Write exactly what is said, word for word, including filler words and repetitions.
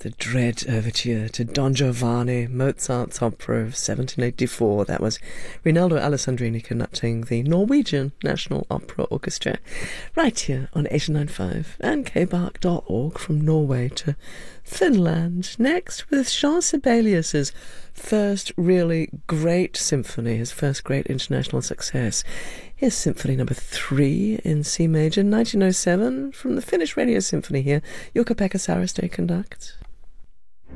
the dread overture to Don Giovanni, Mozart's opera of seventeen eighty-four. That was Rinaldo Alessandrini conducting the Norwegian National Opera Orchestra, right here on eighty-nine point five and k bark dot org, from Norway to Finland. Next, with Jean Sibelius's first really great symphony, his first great international success. Here's Symphony Number Three in C major, nineteen oh seven, from the Finnish Radio Symphony here. Jukka-Pekka Saraste conducts.